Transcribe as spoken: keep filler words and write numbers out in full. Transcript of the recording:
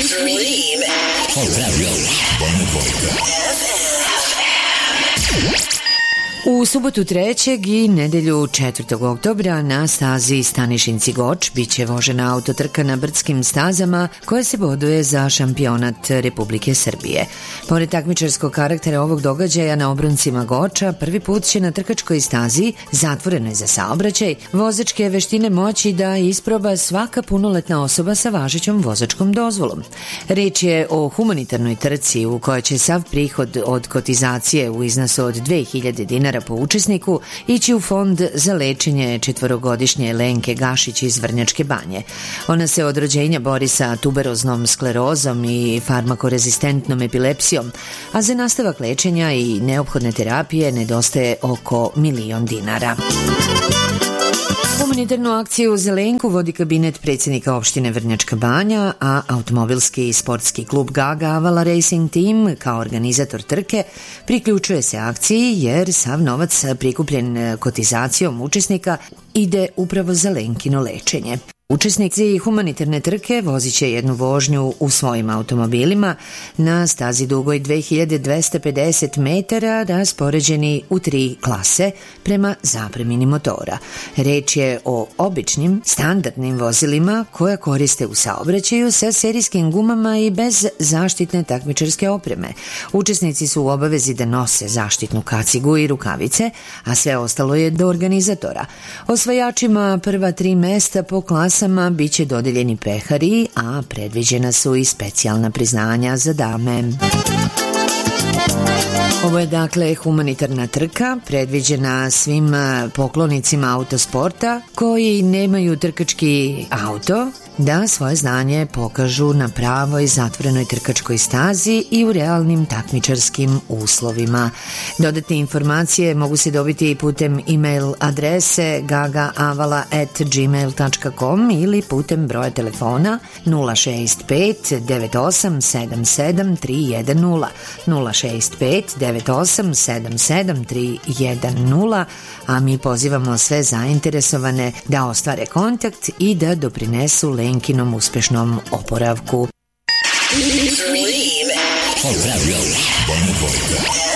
Dream. U subotu trećeg i nedelju četvrtog oktobra na stazi Stanišinci-Goč biće vožena autotrka na brdskim stazama koja se boduje za šampionat Republike Srbije. Pored takmičarskog karaktera ovog događaja na obroncima Goča, prvi put će na trkačkoj stazi, zatvorenoj za saobraćaj, vozačke veštine moći da isproba svaka punoletna osoba sa važećom vozačkom dozvolom. Reč je o humanitarnoj trci u kojoj će sav prihod od kotizacije u iznosu od dve hiljade dinara po učesniku ići u fond za lečenje četvorogodišnje Lenke Gašić iz Vrnjačke Banje. Ona se od rođenja bori sa tuberoznom sklerozom i farmakorezistentnom epilepsijom, a za nastavak lečenja i neophodne terapije nedostaje oko milion dinara. Humanitarnu akciju za Lenku vodi kabinet predsjednika opštine Vrnjačka Banja, a automobilski i sportski klub Gaga Avala Racing Team kao organizator trke priključuje se akciji jer sav novac prikupljen kotizacijom učesnika ide upravo za Lenkino lečenje. Učesnici humanitarne trke vozit će jednu vožnju u svojim automobilima na stazi dugoj dve hiljade dvesta pedeset metara raspoređeni u tri klase prema zapremini motora. Reč je o običnim, standardnim vozilima koja koriste u saobraćaju sa serijskim gumama i bez zaštitne takmičarske opreme. Učesnici su u obavezi da nose zaštitnu kacigu i rukavice, a sve ostalo je do organizatora. Osvajačima prva tri mesta po klasi biće dodeljeni pehari, a predviđena su i specijalna priznanja za dame. Ovo je dakle humanitarna trka predviđena svim poklonicima autosporta koji nemaju trkački auto da svoje znanje pokažu na pravoj zatvorenoj trkačkoj stazi i u realnim takmičarskim uslovima. Dodatne informacije mogu se dobiti putem e-mail adrese gagaavala at gmail dot com ili putem broja telefona nula šest pet devet osam sedam sedam tri jedan nula nula šest pet devet osam sedam sedam tri jedan nula, a mi pozivamo sve zainteresovane da ostvare kontakt i da doprinesu Lenkinom uspešnom oporavku.